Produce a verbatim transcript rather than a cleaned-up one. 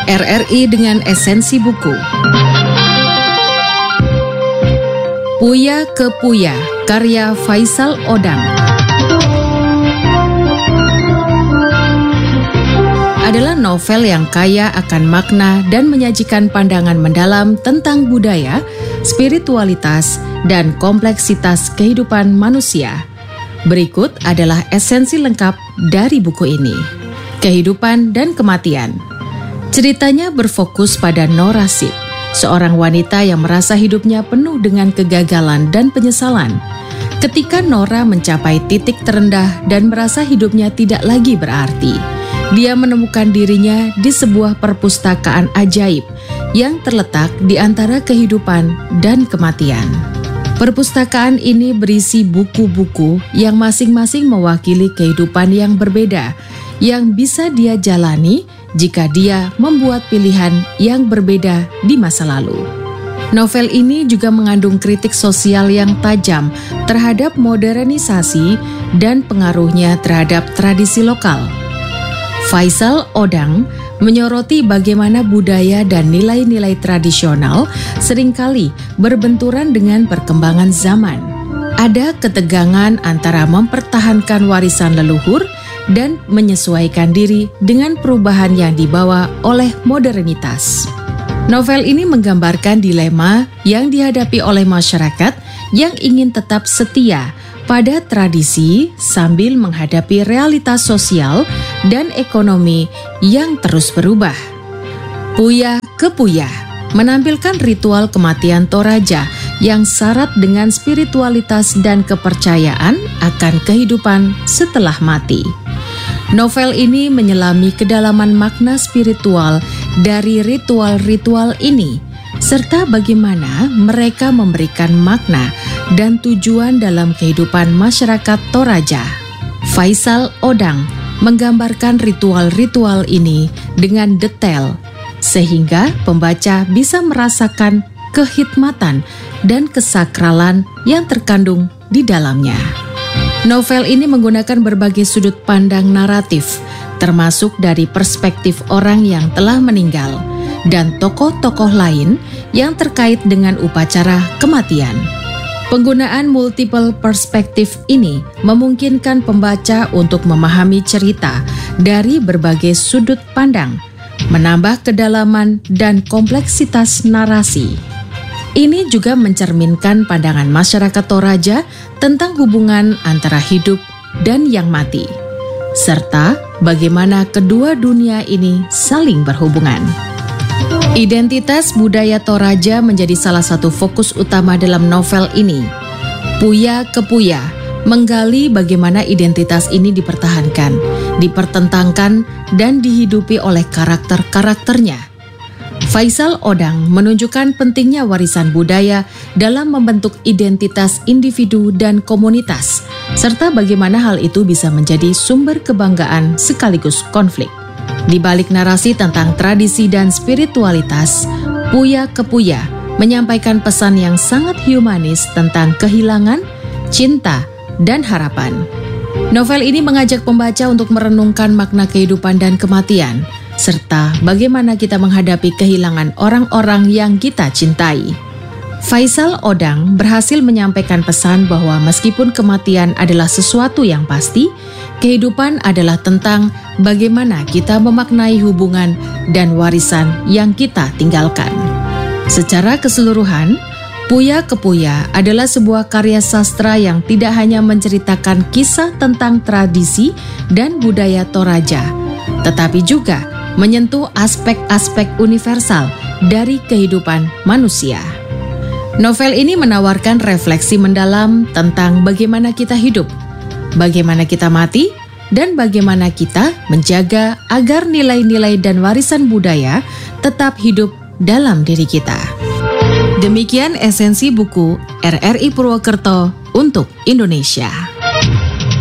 R R I dengan esensi buku. Puya ke Puya, karya Faisal Odang, adalah novel yang kaya akan makna dan menyajikan pandangan mendalam tentang budaya, spiritualitas, dan kompleksitas kehidupan manusia. Berikut adalah esensi lengkap dari buku ini. Kehidupan dan kematian. Ceritanya berfokus pada Nora Sid, seorang wanita yang merasa hidupnya penuh dengan kegagalan dan penyesalan. Ketika Nora mencapai titik terendah dan merasa hidupnya tidak lagi berarti, dia menemukan dirinya di sebuah perpustakaan ajaib yang terletak di antara kehidupan dan kematian. Perpustakaan ini berisi buku-buku yang masing-masing mewakili kehidupan yang berbeda, yang bisa dia jalani jika dia membuat pilihan yang berbeda di masa lalu. Novel ini juga mengandung kritik sosial yang tajam terhadap modernisasi dan pengaruhnya terhadap tradisi lokal. Faisal Odang menyoroti bagaimana budaya dan nilai-nilai tradisional seringkali berbenturan dengan perkembangan zaman. Ada ketegangan antara mempertahankan warisan leluhur dan menyesuaikan diri dengan perubahan yang dibawa oleh modernitas. Novel ini menggambarkan dilema yang dihadapi oleh masyarakat yang ingin tetap setia pada tradisi sambil menghadapi realitas sosial dan ekonomi yang terus berubah. Puya ke Puya menampilkan ritual kematian Toraja yang syarat dengan spiritualitas dan kepercayaan akan kehidupan setelah mati. Novel ini menyelami kedalaman makna spiritual dari ritual-ritual ini, serta bagaimana mereka memberikan makna dan tujuan dalam kehidupan masyarakat Toraja. Faisal Odang menggambarkan ritual-ritual ini dengan detail, sehingga pembaca bisa merasakan kehikmatan dan kesakralan yang terkandung di dalamnya. Novel ini menggunakan berbagai sudut pandang naratif, termasuk dari perspektif orang yang telah meninggal dan tokoh-tokoh lain yang terkait dengan upacara kematian. Penggunaan multiple perspektif ini memungkinkan pembaca untuk memahami cerita dari berbagai sudut pandang, menambah kedalaman dan kompleksitas narasi. Ini juga mencerminkan pandangan masyarakat Toraja tentang hubungan antara hidup dan yang mati, serta bagaimana kedua dunia ini saling berhubungan. Identitas budaya Toraja menjadi salah satu fokus utama dalam novel ini. Puya ke Puya menggali bagaimana identitas ini dipertahankan, dipertentangkan, dan dihidupi oleh karakter-karakternya. Faisal Odang menunjukkan pentingnya warisan budaya dalam membentuk identitas individu dan komunitas, serta bagaimana hal itu bisa menjadi sumber kebanggaan sekaligus konflik. Di balik narasi tentang tradisi dan spiritualitas, Puya ke Puya menyampaikan pesan yang sangat humanis tentang kehilangan, cinta, dan harapan. Novel ini mengajak pembaca untuk merenungkan makna kehidupan dan kematian, serta bagaimana kita menghadapi kehilangan orang-orang yang kita cintai. Faisal Odang berhasil menyampaikan pesan bahwa meskipun kematian adalah sesuatu yang pasti, kehidupan adalah tentang bagaimana kita memaknai hubungan dan warisan yang kita tinggalkan. Secara keseluruhan, Puya ke Puya adalah sebuah karya sastra yang tidak hanya menceritakan kisah tentang tradisi dan budaya Toraja, tetapi juga menyentuh aspek-aspek universal dari kehidupan manusia. Novel ini menawarkan refleksi mendalam tentang bagaimana kita hidup, bagaimana kita mati, dan bagaimana kita menjaga agar nilai-nilai dan warisan budaya tetap hidup dalam diri kita. Demikian esensi buku R R I Purwokerto untuk Indonesia.